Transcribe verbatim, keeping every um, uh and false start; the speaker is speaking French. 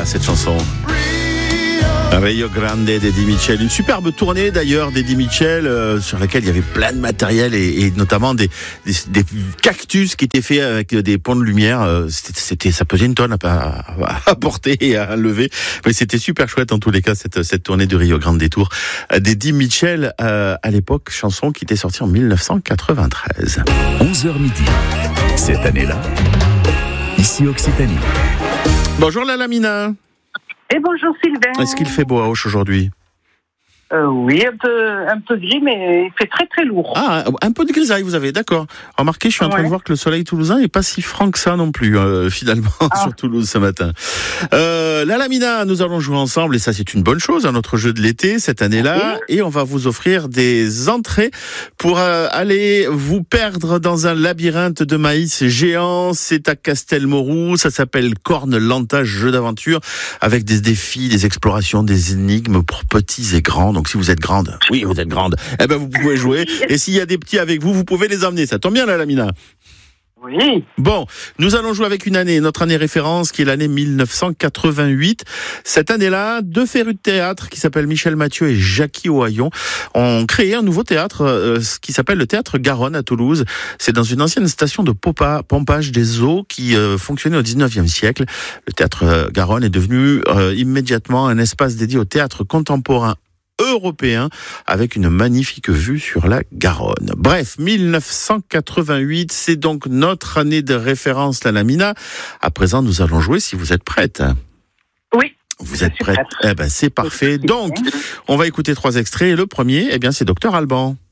voilà cette chanson. Rio Grande d'Eddie Mitchell, une superbe tournée d'ailleurs d'Eddie Mitchell euh, sur laquelle il y avait plein de matériel et, et notamment des, des, des cactus qui étaient faits avec des ponts de lumière. Euh, c'était, c'était, ça pesait une tonne à, à, à porter et à lever, mais c'était super chouette en tous les cas cette, cette tournée du Rio Grande Tour d'Eddie Mitchell euh, à l'époque, chanson qui était sortie en dix-neuf cent quatre-vingt-treize. onze heures midi, cette année-là, ici Occitanie. Bonjour la Lamina. Et bonjour Sylvain. Est-ce qu'il fait beau à Auch aujourd'hui ? euh, Oui, un peu, un peu gris, mais il fait très très lourd. Ah, un peu de grisaille vous avez, d'accord. Remarquez, je suis en train ouais. de voir que le soleil toulousain n'est pas si franc que ça non plus, euh, finalement, ah. sur Toulouse ce matin. Euh, la Lamina, nous allons jouer ensemble, et ça c'est une bonne chose, à notre jeu de l'été, cette année-là, oui. Et on va vous offrir des entrées pour euh, aller vous perdre dans un labyrinthe de maïs géant. C'est à Castelmourou, ça s'appelle Corne-Lanta, jeu d'aventure, avec des défis, des explorations, des énigmes pour petits et grands. Donc si vous êtes grande, oui vous êtes grande, eh ben vous pouvez jouer. Et s'il y a des petits avec vous, vous pouvez les emmener. Ça tombe bien là, Lamina. Oui. Bon, nous allons jouer avec une année, notre année référence qui est l'année dix-neuf cent quatre-vingt-huit. Cette année-là, deux férus de théâtre qui s'appellent Michel Mathieu et Jackie Ohaillon ont créé un nouveau théâtre euh, qui s'appelle le Théâtre Garonne à Toulouse. C'est dans une ancienne station de popa, pompage des eaux qui euh, fonctionnait au dix-neuvième siècle. Le Théâtre Garonne est devenu euh, immédiatement un espace dédié au théâtre contemporain européen avec une magnifique vue sur la Garonne. Bref, dix-neuf cent quatre-vingt-huit, c'est donc notre année de référence, la Lamina. À présent, nous allons jouer si vous êtes prête. Oui. Vous êtes prête ? Eh ben, c'est parfait. Donc, on va écouter trois extraits. Et le premier, eh bien, c'est Docteur Alban.